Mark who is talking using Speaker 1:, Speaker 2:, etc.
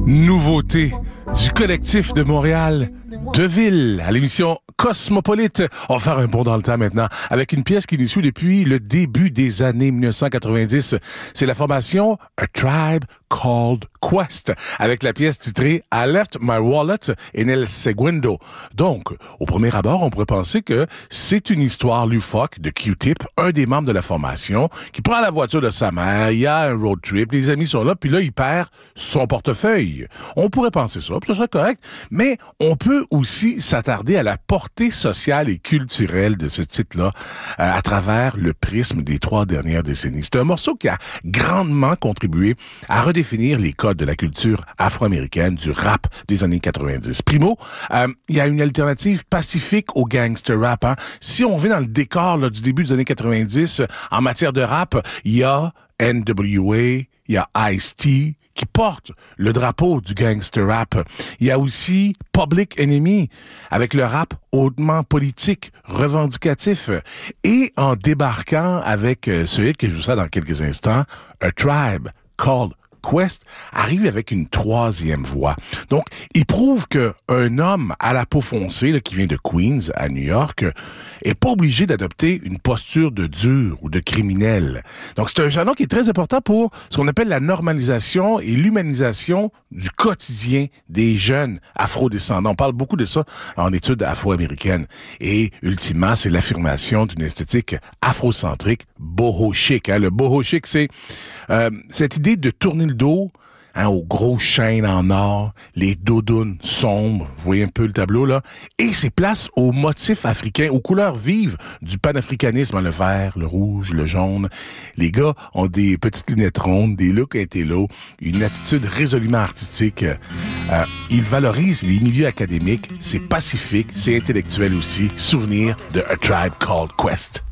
Speaker 1: Nouveauté du collectif de Montréal, Deville, à l'émission Cosmopolite. On va faire un bond dans le temps maintenant avec une pièce qui nous suit depuis le début des années 1990. C'est la formation A Tribe Called Quest avec la pièce titrée I Left My Wallet in El Segundo. Donc, au premier abord, on pourrait penser que c'est une histoire loufoque de Q-Tip, un des membres de la formation, qui prend la voiture de sa mère, il y a un road trip, les amis sont là, puis là, il perd son portefeuille. On pourrait penser ça, puis ça serait correct, mais on peut aussi s'attarder à la portée sociale et culturelle de ce titre-là à travers le prisme des 3 dernières décennies. C'est un morceau qui a grandement contribué à redéfinir les codes de la culture afro-américaine, du rap des années 90. Primo, il y a une alternative pacifique au gangster rap. Hein. Si on vient dans le décor là, du début des années 90, en matière de rap, il y a NWA, il y a Ice-T, qui porte le drapeau du gangster rap. Il y a aussi Public Enemy, avec le rap hautement politique, revendicatif. Et en débarquant avec ce hit que je vous sais dans quelques instants, A Tribe Called Quest arrive avec une 3e voix. Donc, il prouve que un homme à la peau foncée, là, qui vient de Queens, à New York, est pas obligé d'adopter une posture de dur ou de criminel. Donc, c'est un jalon qui est très important pour ce qu'on appelle la normalisation et l'humanisation du quotidien des jeunes afro-descendants. On parle beaucoup de ça en études afro-américaines. Et, ultimement, c'est l'affirmation d'une esthétique afrocentrique boho chic. Hein. Le boho chic, c'est cette idée de tourner le dos aux grosses chaînes en or, les doudounes sombres, vous voyez un peu le tableau là, et c'est place aux motifs africains, aux couleurs vives du panafricanisme, le vert, le rouge, le jaune. Les gars ont des petites lunettes rondes, des looks intello, une attitude résolument artistique. Ils valorisent les milieux académiques, c'est pacifique, c'est intellectuel aussi. Souvenir de A Tribe Called Quest.